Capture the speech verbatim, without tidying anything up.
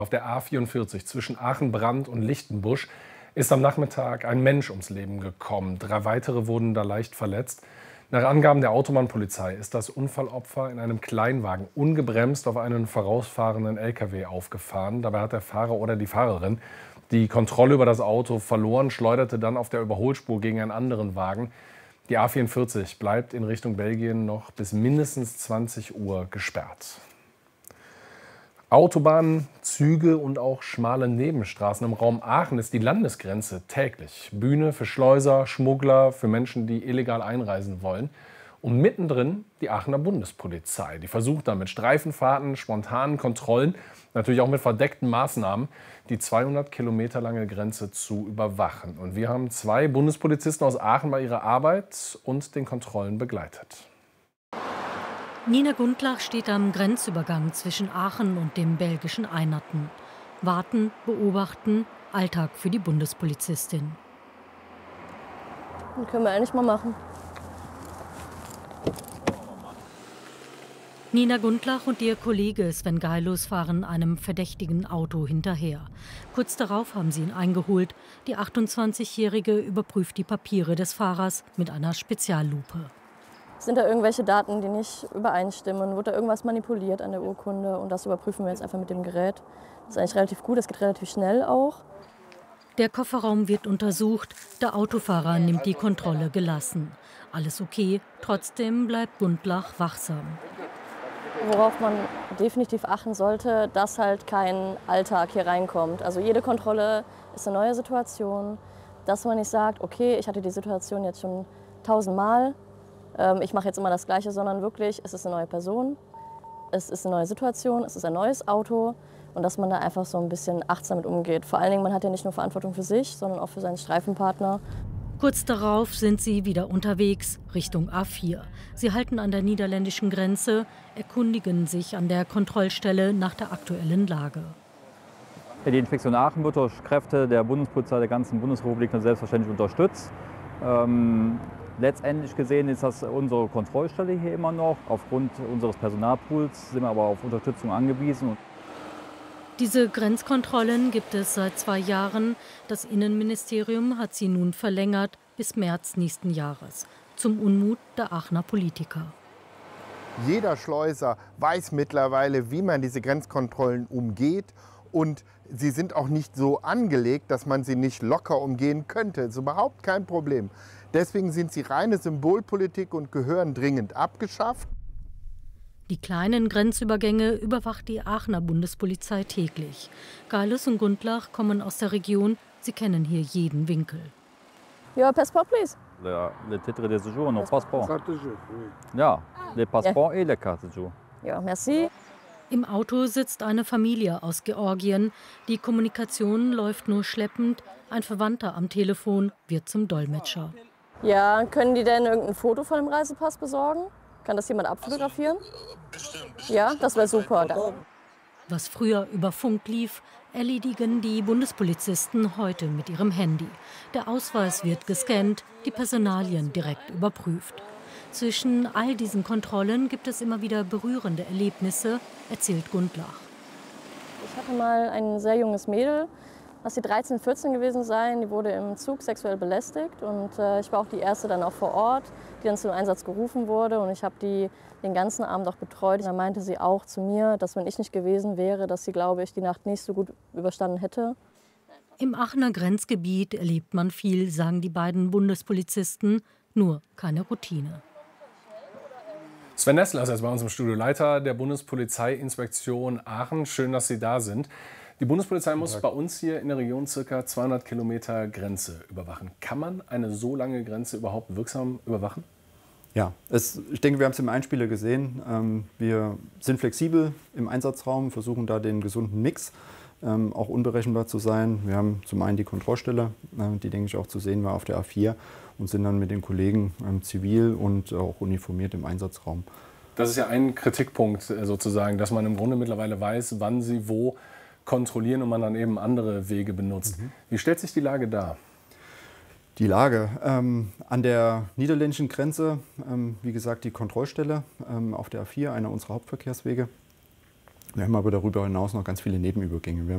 Auf der A vierundvierzig zwischen Aachen-Brandt und Lichtenbusch ist am Nachmittag ein Mensch ums Leben gekommen. Drei weitere wurden da leicht verletzt. Nach Angaben der Autobahnpolizei ist das Unfallopfer in einem Kleinwagen ungebremst auf einen vorausfahrenden L K W aufgefahren. Dabei hat der Fahrer oder die Fahrerin die Kontrolle über das Auto verloren, schleuderte dann auf der Überholspur gegen einen anderen Wagen. Die A vierundvierzig bleibt in Richtung Belgien noch bis mindestens zwanzig Uhr gesperrt. Autobahnen, Züge und auch schmale Nebenstraßen im Raum Aachen ist die Landesgrenze täglich Bühne für Schleuser, Schmuggler, für Menschen, die illegal einreisen wollen. Und mittendrin die Aachener Bundespolizei. Die versucht dann mit Streifenfahrten, spontanen Kontrollen, natürlich auch mit verdeckten Maßnahmen, die zweihundert Kilometer lange Grenze zu überwachen. Und wir haben zwei Bundespolizisten aus Aachen bei ihrer Arbeit und den Kontrollen begleitet. Nina Gundlach steht am Grenzübergang zwischen Aachen und dem belgischen Einerten. Warten, beobachten, Alltag für die Bundespolizistin. Das können wir eigentlich mal machen. Nina Gundlach und ihr Kollege Sven Geilus fahren einem verdächtigen Auto hinterher. Kurz darauf haben sie ihn eingeholt. Die achtundzwanzigjährige überprüft die Papiere des Fahrers mit einer Speziallupe. Sind da irgendwelche Daten, die nicht übereinstimmen? Wurde da irgendwas manipuliert an der Urkunde? Und das überprüfen wir jetzt einfach mit dem Gerät. Das ist eigentlich relativ gut, das geht relativ schnell auch. Der Kofferraum wird untersucht, der Autofahrer nimmt die Kontrolle gelassen. Alles okay, trotzdem bleibt Gundlach wachsam. Worauf man definitiv achten sollte, dass halt kein Alltag hier reinkommt. Also jede Kontrolle ist eine neue Situation, dass man nicht sagt, okay, ich hatte die Situation jetzt schon tausendmal, ähm, ich mache jetzt immer das Gleiche, sondern wirklich, es ist eine neue Person, es ist eine neue Situation, es ist ein neues Auto und dass man da einfach so ein bisschen achtsam mit umgeht. Vor allen Dingen, man hat ja nicht nur Verantwortung für sich, sondern auch für seinen Streifenpartner. Kurz darauf sind sie wieder unterwegs, Richtung A vier. Sie halten an der niederländischen Grenze, erkundigen sich an der Kontrollstelle nach der aktuellen Lage. Die Inspektion Aachen wird durch Kräfte der Bundespolizei der ganzen Bundesrepublik selbstverständlich unterstützt. Ähm, letztendlich gesehen ist das unsere Kontrollstelle hier immer noch. Aufgrund unseres Personalpools sind wir aber auf Unterstützung angewiesen. Diese Grenzkontrollen gibt es seit zwei Jahren. Das Innenministerium hat sie nun verlängert bis März nächsten Jahres. Zum Unmut der Aachener Politiker. Jeder Schleuser weiß mittlerweile, wie man diese Grenzkontrollen umgeht. Und sie sind auch nicht so angelegt, dass man sie nicht locker umgehen könnte. Das ist überhaupt kein Problem. Deswegen sind sie reine Symbolpolitik und gehören dringend abgeschafft. Die kleinen Grenzübergänge überwacht die Aachener Bundespolizei täglich. Geilus und Gundlach kommen aus der Region, sie kennen hier jeden Winkel. Your passport, please. Le, le titre de séjour, non passeport. Ja, le passeport et le carte de séjour. Ja, merci. Im Auto sitzt eine Familie aus Georgien. Die Kommunikation läuft nur schleppend. Ein Verwandter am Telefon wird zum Dolmetscher. Ja, können die denn irgendein Foto von dem Reisepass besorgen? Kann das jemand abfotografieren? Ja, das wäre super. Danke. Was früher über Funk lief, erledigen die Bundespolizisten heute mit ihrem Handy. Der Ausweis wird gescannt, die Personalien direkt überprüft. Zwischen all diesen Kontrollen gibt es immer wieder berührende Erlebnisse, erzählt Gundlach. Ich hatte mal ein sehr junges Mädel, lass sie dreizehn, vierzehn gewesen sein, die wurde im Zug sexuell belästigt und äh, ich war auch die erste dann auch vor Ort, die dann zum Einsatz gerufen wurde und ich habe die den ganzen Abend auch betreut. Da meinte sie auch zu mir, dass wenn ich nicht gewesen wäre, dass sie, glaube ich, die Nacht nicht so gut überstanden hätte. Im Aachener Grenzgebiet erlebt man viel, sagen die beiden Bundespolizisten, nur keine Routine. Sven Nessler ist jetzt bei uns im Studio, Leiter der Bundespolizeiinspektion Aachen. Schön, dass Sie da sind. Die Bundespolizei muss bei uns hier in der Region ca. zweihundert Kilometer Grenze überwachen. Kann man eine so lange Grenze überhaupt wirksam überwachen? Ja, es, ich denke, wir haben es im Einspieler gesehen. Ähm, wir sind flexibel im Einsatzraum, versuchen da den gesunden Mix, ähm, auch unberechenbar zu sein. Wir haben zum einen die Kontrollstelle, äh, die, denke ich, auch zu sehen war auf der A vier und sind dann mit den Kollegen ähm, zivil und auch uniformiert im Einsatzraum. Das ist ja ein Kritikpunkt sozusagen, dass man im Grunde mittlerweile weiß, wann sie wo kontrollieren und man dann eben andere Wege benutzt. Mhm. Wie stellt sich die Lage dar? Die Lage ähm, an der niederländischen Grenze, ähm, wie gesagt, die Kontrollstelle ähm, auf der A vier, einer unserer Hauptverkehrswege. Wir haben aber darüber hinaus noch ganz viele Nebenübergänge. Wir